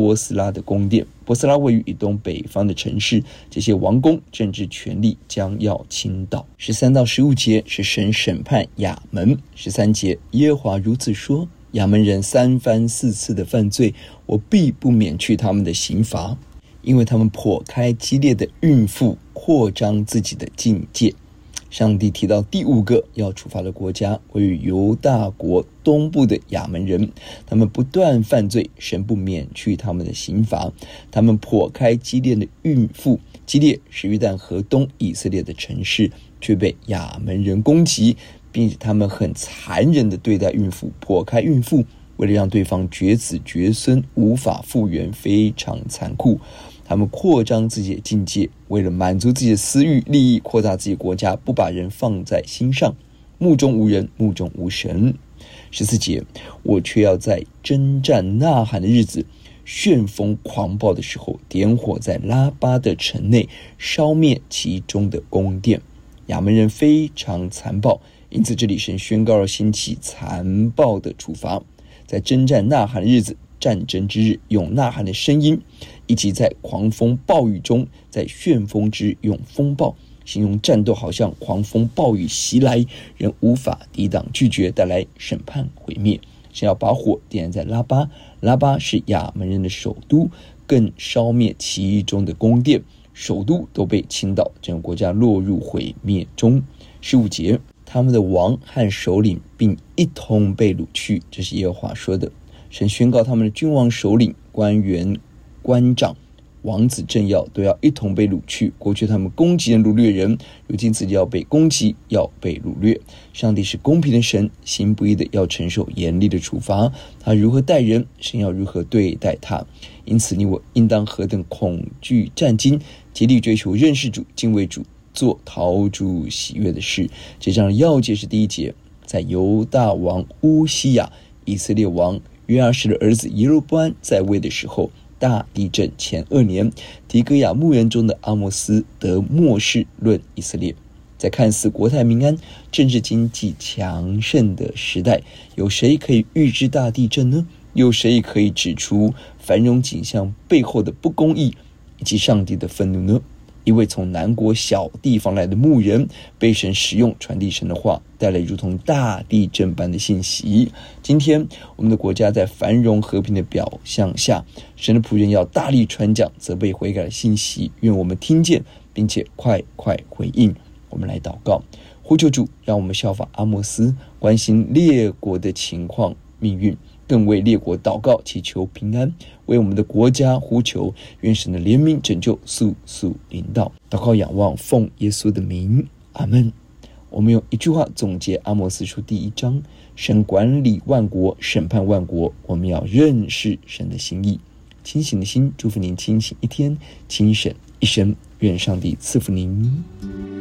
波斯拉的宫殿。波斯拉位于以东北方的城市，这些王宫政治权力将要倾倒。13到15节是神审判亚门。13节，耶和华如此说：亚门人3番4次的犯罪，我必不免去他们的刑罚，因为他们剖开激烈的孕妇，扩张自己的境界。上帝提到第5个要处罚的国家，位于犹大国东部的亚门人，他们不断犯罪，神不免去他们的刑罚。他们剖开激烈的孕妇，激烈是约旦河东以色列的城市，却被亚门人攻击，并且他们很残忍地对待孕妇，剖开孕妇，为了让对方绝子绝孙，无法复原，非常残酷。他们扩张自己的境界，为了满足自己的私欲利益，扩大自己的国家，不把人放在心上，目中无人，目中无神。14节，我却要在征战呐喊的日子，旋风狂暴的时候，点火在拉巴的城内，烧灭其中的宫殿。亚门人非常残暴，因此这里神宣告了兴起残暴的处罚。在征战呐喊的日子，战争之日，用呐喊的声音，以及在狂风暴雨中，在旋风之日用风暴，形容战斗好像狂风暴雨袭来，人无法抵挡拒绝，带来审判毁灭。神要把火点燃在拉巴，拉巴是亚门人的首都，更烧灭其中的宫殿，首都都被倾倒，整个国家落入毁灭中。15节，他们的王和首领并一同被掳去，这是耶和华说的。神宣告他们的君王、首领、官员、官长、王子、政要都要一同被掳去。过去他们攻击人、掳掠人，如今自己要被攻击，要被掳掠。上帝是公平的神，行不义的要承受严厉的处罚。他如何待人，神要如何对待他。因此你我应当何等恐惧战兢，竭力追求认识主、敬畏主，做讨主喜悦的事。这章的要节是第1节，在犹大王乌西亚、以色列王约阿施的儿子耶罗波安在位的时候，大地震前2年，提格亚牧人中的阿摩斯得默示论以色列。在看似国泰民安、政治经济强盛的时代，有谁可以预知大地震呢？有谁可以指出繁荣景象背后的不公义以及上帝的愤怒呢？一位从南国小地方来的牧人，被神使用传递神的话，带来如同大地震般的信息。今天我们的国家在繁荣和平的表象下，神的仆人要大力传讲责备悔改的信息，愿我们听见并且快快回应。我们来祷告，呼求主，让我们效法阿摩斯，关心列国的情况命运，更为列国祷告，祈求平安，为我们的国家呼求，愿神的怜悯拯救速速临到。祷告仰望，奉耶稣的名，阿们。我们用一句话总结阿摩斯书第1章，神管理万国，审判万国，我们要认识神的心意。清醒的心，祝福您清醒一天，清醒一生，愿上帝赐福您。